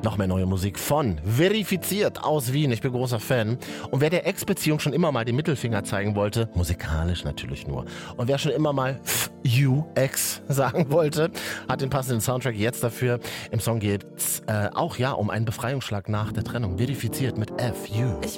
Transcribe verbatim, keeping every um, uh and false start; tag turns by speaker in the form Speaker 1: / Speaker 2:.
Speaker 1: Noch mehr neue Musik von Verifiziert aus Wien. Ich bin großer Fan. Und wer der Ex-Beziehung schon immer mal den Mittelfinger zeigen wollte, musikalisch natürlich nur, und wer schon immer mal F you Ex sagen wollte, hat den passenden Soundtrack jetzt dafür. Im Song geht es äh, auch ja um einen Befreiungsschlag nach der Trennung. Verifiziert mit F you.